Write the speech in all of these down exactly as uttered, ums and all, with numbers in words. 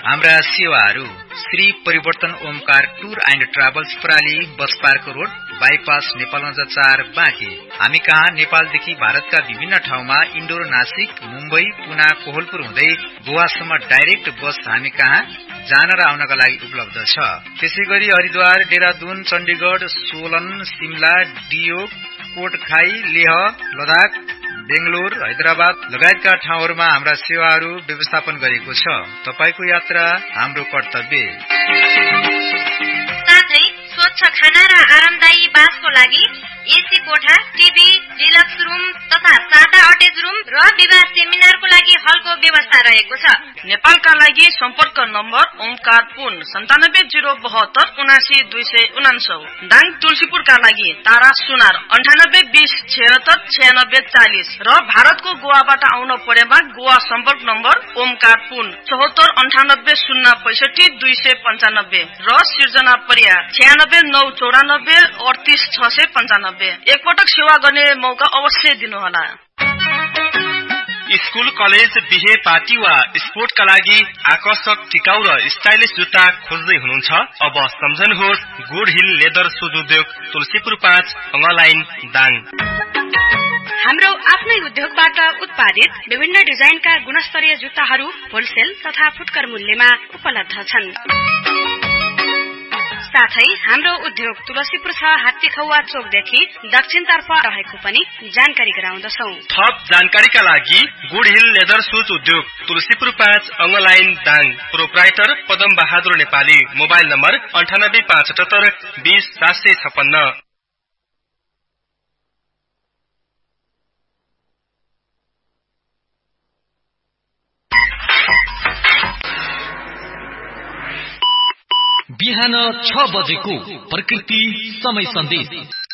हाम्रा सेवाहरू श्री परिवर्तन Omkar tour and travels प्राली bus park road bypass Nepalgunj चार बाँकी। हामी कहाँ नेपालदेखि भारतका विभिन्न ठाउँमा इन्डोर नासिक मुम्बई पुना कोहलपुर हुँदै गोवासम्म डाइरेक्ट बस हामी कहाँ जान र आउनका लागि उपलब्ध छ। त्यसैगरी हरिद्वार देहरादून चण्डीगढ सोलन सिमला डियो कोटखाई लेह लद्दाख बेंगलोर हैदराबाद लगायतका ठाउँहरूमा हाम्रा सेवाहरू व्यवस्थापन गरेको छ। तपाईको यात्रा हाम्रो कर्तव्य। साथै स्वच्छ खाना र आरामदायी बासको लागि एसी कोठा, टिभी, डिलक्स रुम तथा सादा अटेच रुम र विवाह सेमिनारको लागि हलको व्यवस्था रहेको छ। नेपालका लागि सम्पर्क नम्बर ओमकार पुन सन्तानब्बे जिरो बहत्तर उनासी दुई सय उनान्सौ। दाङ तुलसीपुरका लागि तारा सुनार अन्ठानब्बे बीस छिहत्तर छयानब्बे चालिस र भारतको गोवाबाट आउन परेमा गोवा सम्पर्क नम्बर ओमकार पुन चौहत्तर अन्ठानब्बे शून्य पैसठी दुई सय पञ्चानब्बे र सिर्जना परिया छयानब्बे नौ चौरानब्बे अडतिस छ सय पञ्चानब्बे। एकपटक सेवा गर्ने मौका अवश्य दिनुहोला। स्कूल कलेज बिहे पार्टी वा स्पोर्टका लागि आकर्षक टिकाउ र स्टाइलिश जुत्ता खोज्दै हुनुहुन्छ? अब सम्झनुहोस् गुड हिल लेदर सुज उद्योग तुलसीपुर पाँच अङ्गलाइन दाङ। हाम्रो आफ्नै उद्योगबाट उत्पादित विभिन्न डिजाइनका गुणस्तरीय जुत्ताहरू होलसेल तथा फुटकर मूल्यमा उपलब्ध छन्। साथै हाम्रो उद्योग तुलसीपुर छ हात्तीखौवा चोकदेखि दक्षिणतर्फ रहेको पनि जानकारी गराउँदछौ। थप जानकारीका लागि गुड हिल लेदर सुज उद्योग तुलसीपुर पाँच अङ्गलाइन Dang. Proprietor Padam Bahadur Nepali. Mobile number अन्ठानब्बे पाँच अठहत्तर बीस सात सय छप्पन्न। बिहान छ बजेको प्रकृति समय सन्देश।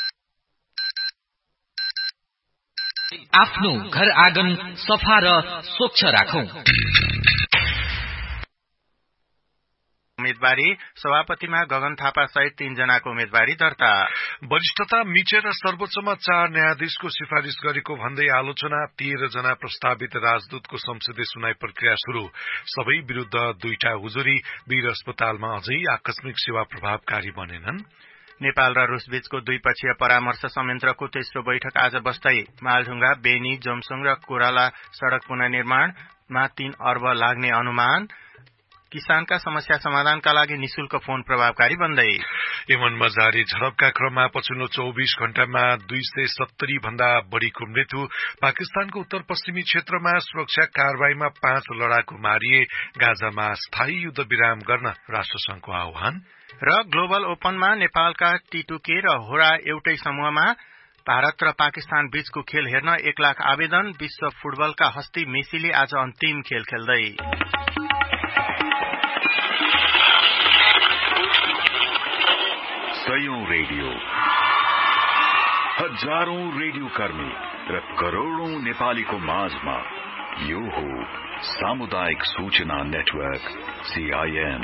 आफ्नो घर आँगन सफा र स्वच्छ राखौं। उम्मेदवारी सभापतिमा गगन थापा सहित तीन जनाको उम्मेदवारी दर्ता। वरिष्ठता मिचेर सर्वोच्चमा चार न्यायाधीशको सिफारिश गरेको भन्दै आलोचना। तेह्र जना प्रस्तावित राजदूतको संसदीय सुनाई प्रक्रिया शुरू। सबै विरूद्ध दुईटा हुजुरी। वीर अस्पतालमा अझै आकस्मिक सेवा प्रभावकारी बनेनन्। नेपाल र रूस बीचको द्विपक्षीय परामर्श संयन्त्रको तेस्रो बैठक आज बस्दै। मालढुङ्गा बेनी जोमसोङ र कोराला सड़क पुनर्निर्माणमा तीन अर्ब लाग्ने अनुमान। किसानका समस्या समाधानका लागि निशुल्क फोन प्रभावकारी बन्दै। यमनमा जारी झडपका क्रममा पछिल्लो चौबीस घण्टामा दुई सय सत्तरी भन्दा बढ़ीको मृत्यु। पाकिस्तानको उत्तर पश्चिमी क्षेत्रमा सुरक्षा कारवाहीमा पाँच लडाकु मारिए। गाजामा स्थायी युद्ध विराम गर्न राष्ट्रसंघको आह्वान। र ग्लोबल ओपनमा नेपालका टिटुके र होरा एउटै समूहमा। भारत र पाकिस्तान बीचको खेल हेर्न एक लाख आवेदन। विश्व फुटबलका हस्ती मेसीले आज अन्तिम खेल खेल्दै। सयौं रेडियो, हजारौं रेडियो कर्मी र करोड़ौं नेपालीको माझमा यो हो सामुदायिक सूचना नेटवर्क सीआईएन।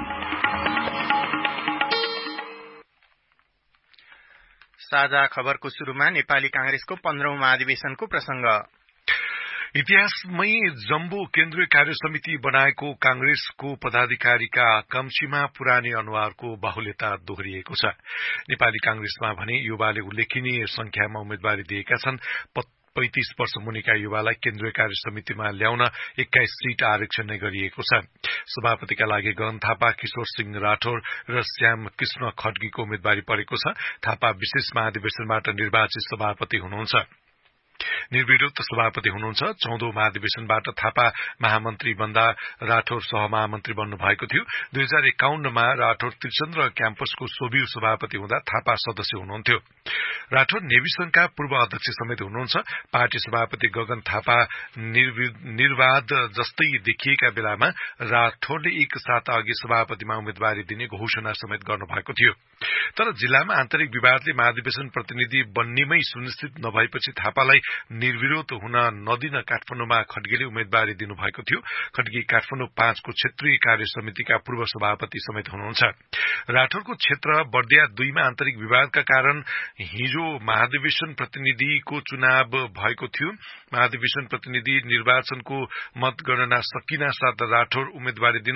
साझा खबरको शुरूमा नेपाली कांग्रेसको पन्ध्रौं महाधिवेशनको प्रसंग। इतिहासमै जम्बो केन्द्रीय कार्य समिति बनाएको कांग्रेसको पदाधिकारीका आकांक्षीमा पुरानै अनुहारको बाहुल्यता दोहोरिएको छ। नेपाली कांग्रेसमा भने युवाले उल्लेखनीय संख्यामा उम्मेदवारी दिएका छन्। पैंतीस वर्ष मुनिका युवालाई केन्द्रीय कार्य समितिमा ल्याउन एक्काइस सीट आरक्षण नै गरिएको छ। सभापतिका लागि गगन थापा, किशोर सिंह राठौर र श्याम कृष्ण खड्गीको उम्मेदवारी परेको छ। थापा विशेष महाधिवेशनबाट निर्वाचित सभापति हुनुहुन्छ निर्विरोध सभापति हुनुहुन्छ। चौधौं महाधिवेशनबाट थापा महामन्त्री बन्दा राठौर सहमहामन्त्री बन्नु भएको थियो। दुई हजार एकाउन्नमा राठौर त्रिचन्द्र क्याम्पसको सोभिउ सभापति हुँदा थापा सदस्य हुनुहुन्थ्यो। राठौर नेवी संघका पूर्व अध्यक्ष समेत हुनुहुन्छ। पार्टी सभापति गगन थापा निर्वाध जस्तै देखिएका बेलामा राठौरले एक साता अघि सभापतिमा उम्मेदवारी दिने घोषणा समेत गर्नुभएको थियो। तर जिल्लामा आन्तरिक विवादले महाधिवेशन प्रतिनिधि बन्नेमै सुनिश्चित नभएपछि थापालाई निर्विरोध हुन नदिन काठमाडौँमा खड्गीले उम्मेदवारी दिनुभएको थियो। खड्गी काठमाडौँ पाँचको क्षेत्रीय कार्य समितिका पूर्व सभापति समेत हुनुहुन्छ। राठौरको क्षेत्र बर्दिया दुईमा आन्तरिक विवादका कारण हिजो महाधिवेशन प्रतिनिधिको चुनाव भएको थियो। महाधिवेशन प्रतिनिधि निर्वाचनको मतगणना सकिना साथ राठौर उम्मेदवारी